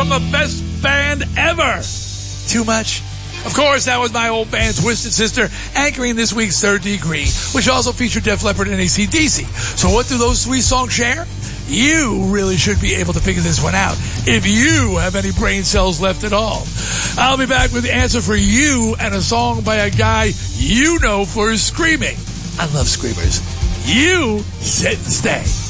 from the best band ever. Too much? Of course, that was my old band, Twisted Sister, anchoring this week's Third Degree, which also featured Def Leppard and AC/DC. So what do those three songs share? You really should be able to figure this one out if you have any brain cells left at all. I'll be back with the answer for you and a song by a guy you know for his screaming. I love screamers. You sit and stay.